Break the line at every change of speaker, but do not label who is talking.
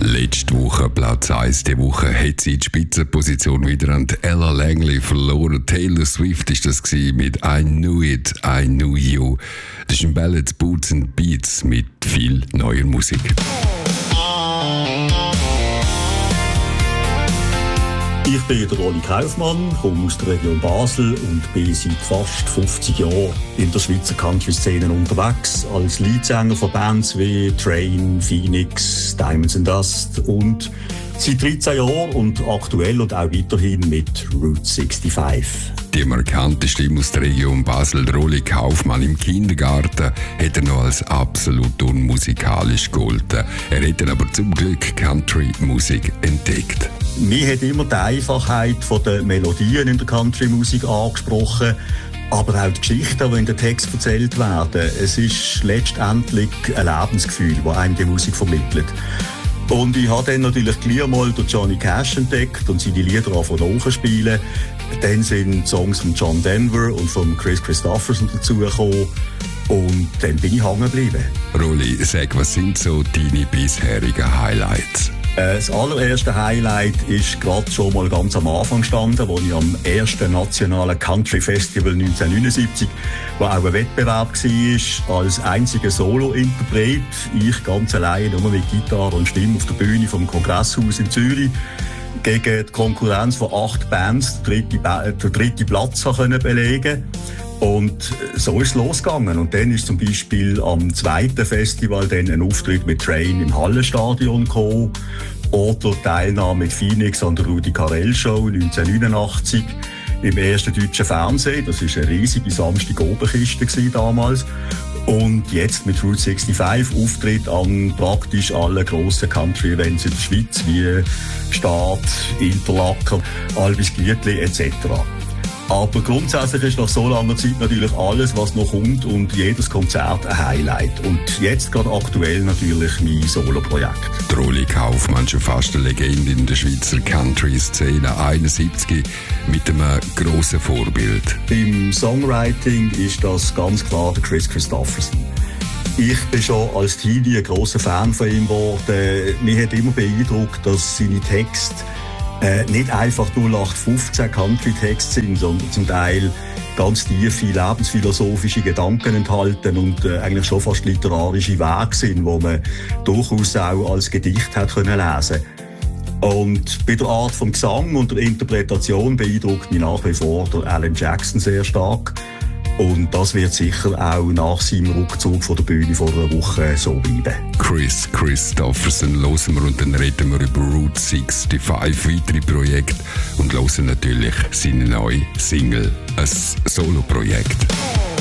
Letzte Woche Platz 1. Diese Woche hat sie die Spitzenposition wieder an Ella Langley verloren. Taylor Swift war das mit «I Knew It, I Knew You». Das ist ein Ballads, Boots and Beats mit viel neuer Musik.
Ich bin der Rolli Kaufmann, komme aus der Region Basel und bin seit fast 50 Jahren in der Schweizer Country-Szene unterwegs, als Leadsänger von Bands wie Train, Phoenix, Diamonds and Dust und seit 13 Jahren und aktuell und auch weiterhin mit Route 65.
Die markante Stimme aus der Region Basel, Rolli Kaufmann, im Kindergarten hat er noch als absolut unmusikalisch gegolten. Er hat dann aber zum Glück Country-Musik entdeckt.
Mir hat immer die Einfachheit der Melodien in der Country-Musik angesprochen, aber auch die Geschichten, die in den Text erzählt werden. Es ist letztendlich ein Lebensgefühl, das einem die Musik vermittelt. Und ich habe dann natürlich gleich mal den Johnny Cash entdeckt und seine Lieder angefangen nachzuspielen. Dann sind Songs von John Denver und von Kris Kristofferson dazugekommen. Und dann bin ich hängen geblieben.
Rolli, sag, was sind so deine bisherigen Highlights?
Das allererste Highlight ist gerade schon mal ganz am Anfang gestanden, wo ich am ersten nationalen Country Festival 1979, wo auch ein Wettbewerb war, als einziger Solo-Interpret. Ich ganz allein, nur mit Gitarre und Stimme auf der Bühne vom Kongresshaus in Zürich, gegen die Konkurrenz von 8 Bands den dritten Platz belegen. Und so ist es losgegangen. Und dann ist zum Beispiel am zweiten Festival dann ein Auftritt mit Train im Hallenstadion gekommen. Oder Teilnahme mit Phoenix an der Rudi Carell Show 1989 im ersten deutschen Fernsehen. Das war eine riesige Samstag-Oberkiste damals. Und jetzt mit Route 65 Auftritt an praktisch allen grossen Country-Events in der Schweiz, wie Stad, Interlaken, Albis Gietli etc. Aber grundsätzlich ist nach so langer Zeit natürlich alles, was noch kommt und jedes Konzert ein Highlight. Und jetzt gerade aktuell natürlich mein Solo-Projekt.
Rolli Kaufmann, schon fast eine Legende in der Schweizer Country-Szene, 71, mit einem grossen Vorbild.
Im Songwriting ist das ganz klar der Kris Kristofferson. Ich bin schon als Teenie ein grosser Fan von ihm geworden. Mich hat immer beeindruckt, dass seine Texte nicht einfach 0815 Country-Texte sind, sondern zum Teil ganz tiefe lebensphilosophische Gedanken enthalten und eigentlich schon fast literarische Werke sind, wo man durchaus auch als Gedicht hat können lesen. Und bei der Art vom Gesang und der Interpretation beeindruckt mich nach wie vor der Alan Jackson sehr stark. Und das wird sicher auch nach seinem Rückzug von der Bühne vor einer Woche so bleiben.
Kris Kristofferson hören wir und dann reden wir über Route 65, weitere Projekte und hören natürlich seine neue Single, ein Solo-Projekt.